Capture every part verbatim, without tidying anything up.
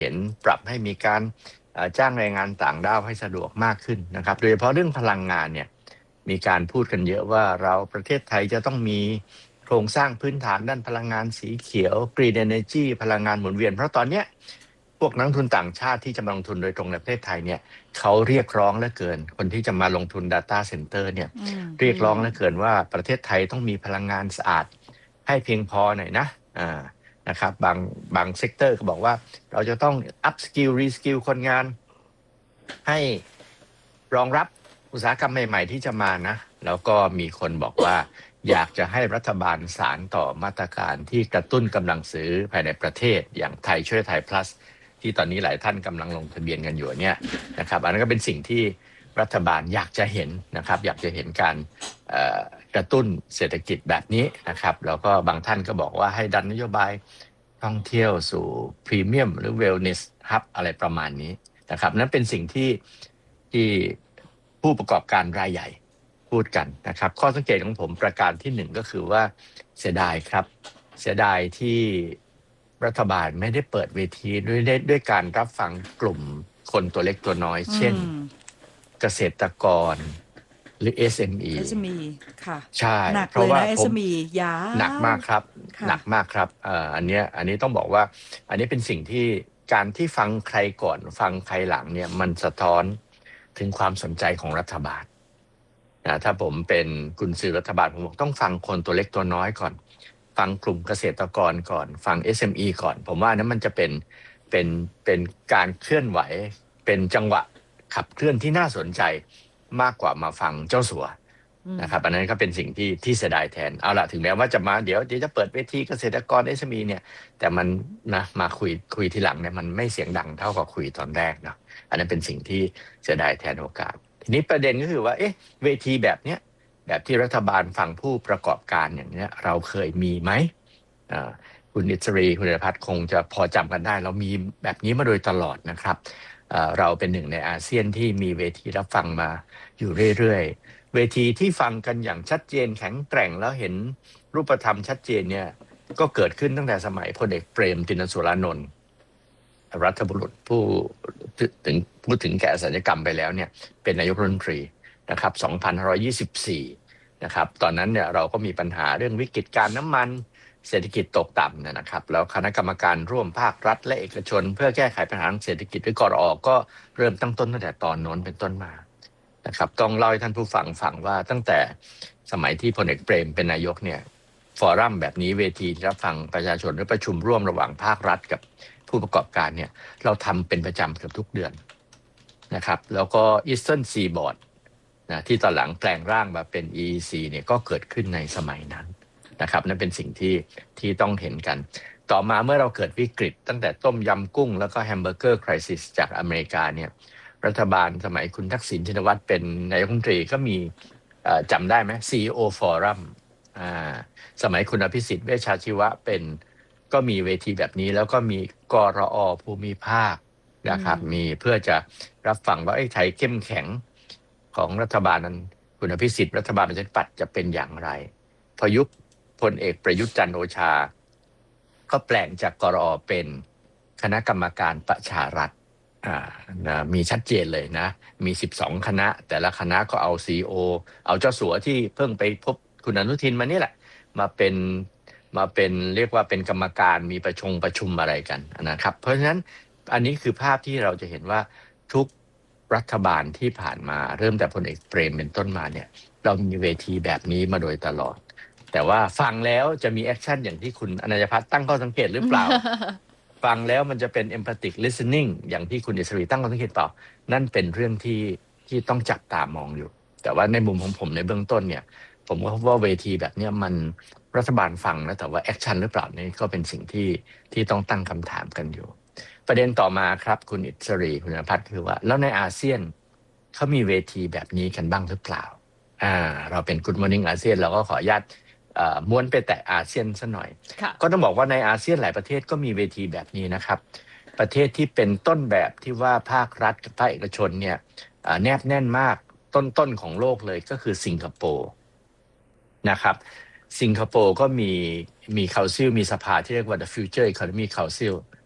เห็นปรับให้มีการจ้างแรงงานต่างด้าวให้สะดวกมากขึ้นนะครับโดยเฉพาะเรื่องพลังงานเนี่ยมีการพูดกันเยอะว่าเราประเทศไทยจะต้องมีโครงสร้างพื้นฐานด้านพลังงานสีเขียว Green Energy พลังงานหมุนเวียนเพราะตอนนี้พวกนักลงทุนต่างชาติที่จะมาลงทุนโดยตรงในประเทศไทยเนี่ยเขาเรียกร้องเหลือเกินคนที่จะมาลงทุน Data Center เนี่ยเรียกร้องเหลือเกินว่าประเทศไทยต้องมีพลังงานสะอาดให้เพียงพอหน่อยนะอ่านะครับบางบางเซกเตอร์ก็บอกว่าเราจะต้อง up skill re skill คนงานให้รองรับอุตสาหกรรมใหม่ๆที่จะมานะแล้วก็มีคนบอกว่าอยากจะให้รัฐบาลสานต่อมาตรการที่กระตุ้นกำลังซื้อภายในประเทศอย่างไทยช่วยไทย plus ที่ตอนนี้หลายท่านกำลังลงทะเบียนกันอยู่เนี่ยนะครับอันนั้นก็เป็นสิ่งที่รัฐบาลอยากจะเห็นนะครับอยากจะเห็นการกระตุ้นเศรษฐกิจแบบนี้นะครับแล้วก็บางท่านก็บอกว่าให้ดันนโยบายท่องเที่ยวสู่พรีเมียมหรือ wellness hub อะไรประมาณนี้นะครับนั่นเป็นสิ่งที่ที่ผู้ประกอบการรายใหญ่พูดกันนะครับข้อสังเกตของผมประการที่หนึ่งก็คือว่าเสียดายครับเสียดายที่รัฐบาลไม่ได้เปิดเวทีด้วยด้วยการรับฟังกลุ่มคนตัวเล็กตัวน้อยเช่นเกษตรกรหรือ เอส เอ็ม อีเอส เอ็ม อี ค่ะใช่เพราะว่า เอส เอ็ม อี ยาวหนักมากครับหนักมากครับเอ่ออันเนี้ยอันนี้ต้องบอกว่าอันนี้เป็นสิ่งที่การที่ฟังใครก่อนฟังใครหลังเนี่ยมันสะท้อนถึงความสนใจของรัฐบาลนะถ้าผมเป็นกุญสือรัฐบาลผมบอกต้องฟังคนตัวเล็กตัวน้อยก่อนฟังกลุ่มเกษตรกรก่อนฟัง เอส เอ็ม อี ก่อนผมว่านั้นมันจะเป็นเป็นเป็นการเคลื่อนไหวเป็นจังหวะขับเคลื่อนที่น่าสนใจมากกว่ามาฟังเจ้าสัวนะครับอันนั้นก็เป็นสิ่งที่ที่เสียดายแทนเอาละถึงแม้ว่าจะมาเดี๋ยวเดี๋ยวจะเปิดเวทีเกษตรกร เอส เอ็ม อี เนี่ยแต่มันนะมาคุยคุยทีหลังเนี่ยมันไม่เสียงดังเท่ากับคุยตอนแรกเนาะอันนั้นเป็นสิ่งที่เสียดายแทนโอกาสทีนี้ประเด็นก็คือว่าเอ๊ะเวทีแบบเนี้ยแบบที่รัฐบาลฟังผู้ประกอบการอย่างเนี้ยเราเคยมีไหมอ่าคุณนิศรีคุณธีรพัฒน์คงจะพอจำกันได้เรามีแบบนี้มาโดยตลอดนะครับเราเป็นหนึ่งในอาเซียนที่มีเวทีรับฟังมาอยู่เรื่อยๆเวทีที่ฟังกันอย่างชัดเจนแข็งแกร่งแล้วเห็นรูปธรรมชัดเจนเนี่ยก็เกิดขึ้นตั้งแต่สมัยพลเอกเปรมติณสุรานนท์รัฐบุรุษผู้ถึงพูดถึงแก่สัญญกรรมไปแล้วเนี่ยเป็นนายกรัฐมนตรีนะครับสองพันห้าร้อยยี่สิบสี่นะครับตอนนั้นเนี่ยเราก็มีปัญหาเรื่องวิกฤตการน้ำมันเศรษฐกิจตกต่ำนะครับแล้วคณะกรรมการร่วมภาครัฐและเอกชนเพื่อแก้ไขปัญหาเศรษฐกิจหรือกรอก็เริ่มตั้งต้นตั้งแต่ตอนโน้นเป็นต้นมานะครับต้องเล่าให้ท่านผู้ฟังฟังว่าตั้งแต่สมัยที่พลเอกเปรมเป็นนายกเนี่ยฟอรัมแบบนี้เวทีรับฟังประชาชนหรือประชุมร่วมระหว่างภาครัฐกับผู้ประกอบการเนี่ยเราทำเป็นประจำเกือบทุกเดือนนะครับแล้วก็ Eastern Seaboard นะที่ตอนหลังแปลงร่างมาเป็น อี อี ซี เนี่ยก็เกิดขึ้นในสมัยนั้นนะครับนั่นเป็นสิ่งที่ที่ต้องเห็นกันต่อมาเมื่อเราเกิดวิกฤตตั้งแต่ต้มยำกุ้งแล้วก็แฮมเบอร์เกอร์ไครซิสจากอเมริกาเนี่ยรัฐบาลสมัยคุณทักษิณชินวัตรเป็นนายกรัฐมนตรีก็มีจำได้ไหม ซี อี โอ Forum อ่าสมัยคุณอภิสิทธิ์เวชชาชีวะเป็นก็มีเวทีแบบนี้แล้วก็มีกรอภูมิภาคนะครับมีเพื่อจะรับฟังว่าไอ้ไทยเข้มแข็งของรัฐบาลนั้นคุณอภิสิทธิ์รัฐบาลประชาธิปัตย์จะเป็นอย่างไรพอยุคพลเอกประยุทธ์จันทร์โอชาก็แปลงจากกรอเป็นคณะกรรมการประชารัฐอ่านะมีชัดเจนเลยนะมีสิบสองคณะแต่ละคณะก็เอา ซี อี โอ เอาเจ้าสัวที่เพิ่งไปพบคุณอนุทินมานี่แหละมาเป็นมาเป็นเรียกว่าเป็นกรรมการมีประชุมประชุมอะไรกันนะครับเพราะฉะนั้นอันนี้คือภาพที่เราจะเห็นว่าทุกรัฐบาลที่ผ่านมาเริ่มแต่พลเอกเปรมเป็นต้นมาเนี่ยเรามีเวทีแบบนี้มาโดยตลอดแต่ว่าฟังแล้วจะมีแอคชั่นอย่างที่คุณอนันยพัฒน์ตั้งข้อสังเกตหรือเปล่า ฟังแล้วมันจะเป็น empathic listening อย่างที่คุณอิสรีตั้งข้อสังเกตเปล่านั่นเป็นเรื่องที่ที่ต้องจับตามองอยู่แต่ว่าในมุมของผมในเบื้องต้นเนี่ยผมก็พบว่าเวทีแบบนี้มันรัฐบาลฟังนะแต่ว่าแอคชั่นหรือเปล่านี่ก็เป็นสิ่งที่ที่ต้องตั้งคำถามกันอยู่ประเด็นต่อมาครับคุณอิสรีคุณอนันยพัฒน์คือว่าแล้วในอาเซียนเขามีเวทีแบบนี้กันบ้างหรือเปล่าอ่าเราเป็น Good Morning อาเซียนเราก็ขออนุญาตม้วนไปแตะอาเซียนซะหน่อยก็ต้องบอกว่าในอาเซียนหลายประเทศก็มีเวทีแบบนี้นะครับประเทศที่เป็นต้นแบบที่ว่าภาครัฐกับภาคเอกชนเนี่ยแนบแน่นมากต้นๆของโลกเลยก็คือสิงคโปร์นะครับสิงคโปร์ก็มีมี Council มีสภาที่เรียกว่า The Future Economy Council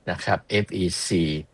นะครับ เอฟ อี ซี